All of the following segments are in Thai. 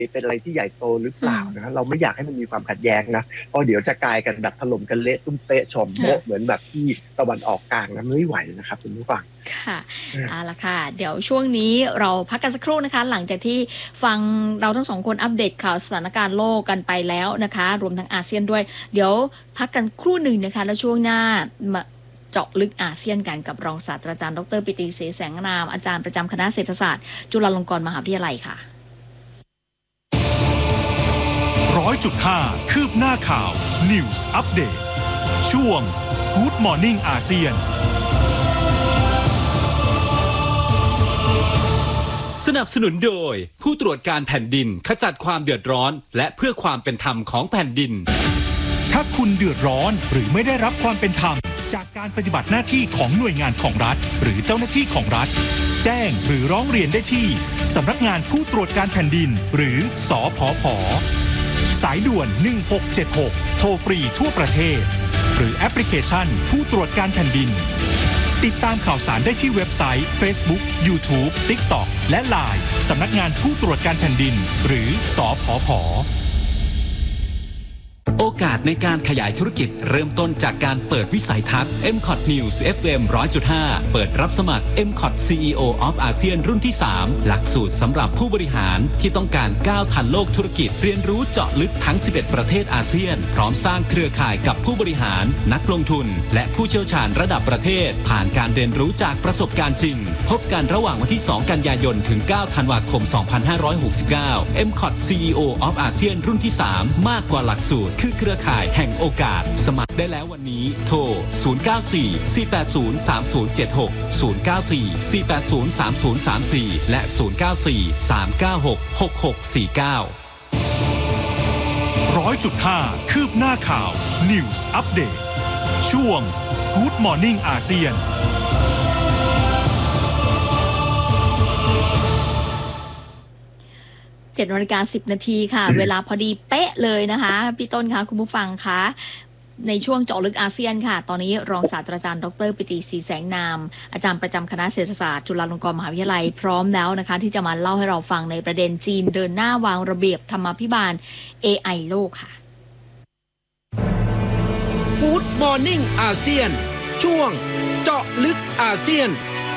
เป็นอะไรที่ใหญ่โตหรือเปล่านะเราไม่อยากให้มันมีความขัดแย้งนะเพราะเดี๋ยวจะกลายกันแบบถล่มกันเละตุ้มเป๊ะชมโบ๊ะเหมือนแบบที่ตะวันออกกลางนะไม่ไหวนะครับคุณผู้ฟังค่ะเอาละค่ะเดี๋ยวช่วงนี้เราพักกันสักครู่นะคะหลังจากที่ฟังเราทั้งสองคนอัปเดตข่าวสถานการณ์โลกกันไปแล้วนะคะรวมทั้งอาเซียนด้วยเดี๋ยวพักกันครู่หนึ่งนะคะแล้วช่วงหน้ามาเจาะลึกอาเซียนกันกับรองศาสตราจารย์ดร.ปิติศรีแสงนามอาจารย์ประจำคณะเศรษฐศาสตร์จุฬาลงกรณ์มหาวิทยาลัยค่ะ 100.5 คืบหน้าข่าว News Update ช่วง Good Morning อาเซียนสนับสนุนโดยผู้ตรวจการแผ่นดินขจัดความเดือดร้อนและเพื่อความเป็นธรรมของแผ่นดินถ้าคุณเดือดร้อนหรือไม่ได้รับความเป็นธรรมจากการปฏิบัติหน้าที่ของหน่วยงานของรัฐหรือเจ้าหน้าที่ของรัฐแจ้งหรือร้องเรียนได้ที่สำนักงานผู้ตรวจการแผ่นดินหรือสผผ.สายด่วน1676โทรฟรีทั่วประเทศหรือแอปพลิเคชันผู้ตรวจการแผ่นดินติดตามข่าวสารได้ที่เว็บไซต์ Facebook YouTube TikTok และ LINE สำนักงานผู้ตรวจการแผ่นดินหรือสผผ. โอกาสในการขยายธุรกิจเริ่มต้นจากการเปิดวิสัยทัศน์ MCOT News FM 100.5 เปิดรับสมัคร MCOT CEO of ASEAN รุ่นที่ 3 หลักสูตรสำหรับผู้บริหารที่ต้องการก้าวทันโลกธุรกิจเรียนรู้เจาะลึกทั้ง 11 ประเทศอาเซียนพร้อมสร้างเครือข่ายกับผู้บริหารนักลงทุนและผู้เชี่ยวชาญระดับประเทศผ่านการเรียนรู้จากประสบการณ์จริงพบกันระหว่างวันที่ 2 กันยายนถึง 9 ธันวาคม 2569 MCOT CEO of ASEAN รุ่นที่ 3 มากกว่าหลักสูตรคือเครือข่ายแห่งโอกาสสมัครได้แล้ววันนี้โทร 094-480-3076 094-480-3034 และ 100.5 คืบหน้าข่าว News Update ช่วง Good Morning อาเซียน 7:10 นาทีค่ะเวลาพอดีเป๊ะเลยนะคะพี่ต้นคะคุณผู้ฟังคะในช่วงเจาะลึกอาเซียนค่ะตอนนี้รองศาสตราจารย์ดร.ปิติศรีแสงนามอาจารย์ประจำคณะเศรษฐศาสตร์จุฬาลงกรณ์มหาวิทยาลัยพร้อมแล้วนะคะที่จะมาเล่าให้เราฟังในประเด็นจีนเดินหน้าวางระเบียบธรรมาภิบาล AI โลกค่ะ Good Morning อาเซียนช่วงเจาะลึกอาเซียน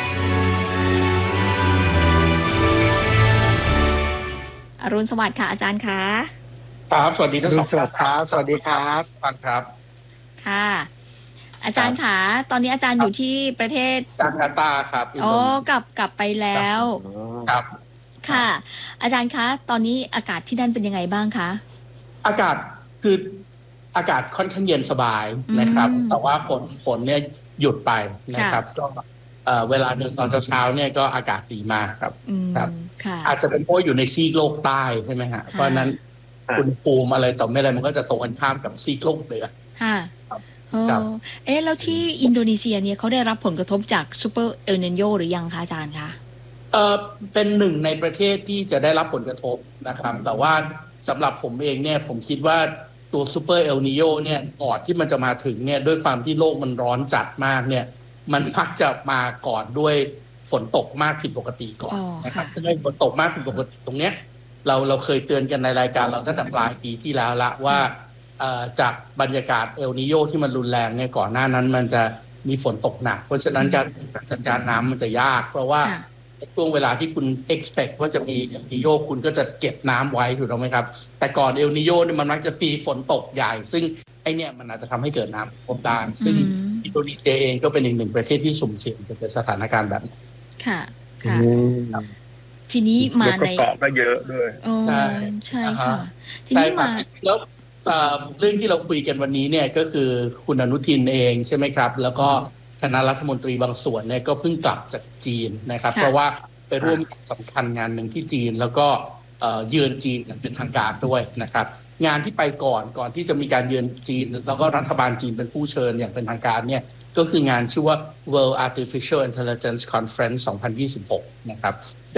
อรุณสวัสดิ์ค่ะอาจารย์คะครับสวัสดีทั้งสองครับสวัสดีครับฟังครับค่ะอาจารย์คะตอนนี้อาจารย์อยู่ที่ประเทศจาการ์ตาครับอ๋อกลับไปแล้วครับค่ะอาจารย์คะตอนนี้อากาศที่นั่นเป็นยังไงบ้างคะอากาศคืออากาศค่อนข้างเย็นสบายนะครับแต่ว่าฝนเนี่ยหยุดไปนะครับก็เวลาเดินตอนเช้าเนี่ยก็อากาศดีมากครับครับอาจจะเป็นเพราะอยู่ในซีกโลกใต้ใช่ไหมฮะเพราะนั้นอุณหภูมิอะไรต่อไม่อะไรมันก็จะตรงกันข้ามกับซีกโลกเหนือค่ะแล้วที่อินโดนีเซียเนี่ยเขาได้รับผลกระทบจากซูเปอร์เอลนิโญหรือยังคะอาจารย์คะเป็นหนึ่งในประเทศที่จะได้รับผลกระทบนะครับแต่ว่าสำหรับผมเองเนี่ยผมคิดว่าตัวซูเปอร์เอลนิโญเนี่ยก่อนที่มันจะมาถึงเนี่ยด้วยความที่โลกมันร้อนจัดมากเนี่ยมันมักจะมาก่อนด้วยฝนตกมากผิดปกติก่อนนะครับถ้าฝนตกมากผิดปกติตรงเนี้ยเราเคยเตือนกันในรายการเราตั้งแต่ปลายปีที่แล้วละว่าจากบรรยากาศเอลนิโญที่มันรุนแรงเนี่ยก่อนหน้านั้นมันจะมีฝนตกหนักเพราะฉะนั้นการจัดการน้ำมันจะยากเพราะว่าช่วงเวลาที่คุณ expect ว่าจะมีเอลนิโญคุณก็จะเก็บน้ำไว้ถูกต้องไหมครับแต่ก่อนเอลนิโญเนี่ยมันมักจะปีฝนตกใหญ่ซึ่งไอเนี่ยมันอาจจะทำให้เกิดน้ำท่วมได้ซึ่งอินโดนีเซียเองก็เป็นอีกหนึ่งประเทศที่สุ่มเสี่ยงจะเกิดสถานการณ์แบบนี้ค่ะค่ะทีนี้มาในเกาะก็เยอะด้วยใช่ค่ะทีนี้มาแล้วเรื่องที่เราคุยกันวันนี้เนี่ยก็คือคุณอนุทินเองใช่ไหมครับแล้วก็คณะรัฐมนตรีบางส่วนเนี่ยก็เพิ่งกลับจากจีนนะครับเพราะว่าไปร่วมสำคัญงานหนึ่งที่จีนแล้วก็เยือนจีนอย่างเป็นทางการด้วยนะครับงานที่ไปก่อนที่จะมีการเยือนจีนแล้วก็รัฐบาลจีนเป็นผู้เชิญอย่างเป็นทางการเนี่ยก็คืองานชื่อว่า World Artificial Intelligence Conference 2026 นะครับ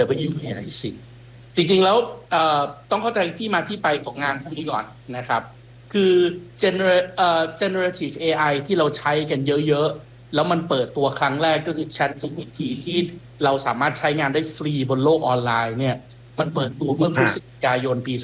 WAIC จริงๆแล้วต้องเข้าใจที่มาที่ไปของงานพวกนี้ก่อนนะครับคือ generative AI ที่เราใช้กันเยอะๆแล้วมันเปิดตัวครั้งแรกก็คือ ChatGPT ที่เราสามารถใช้งานได้ฟรีบนโลกออนไลน์เนี่ยมันเปิดตัวเมื่อพฤศจิกายนปี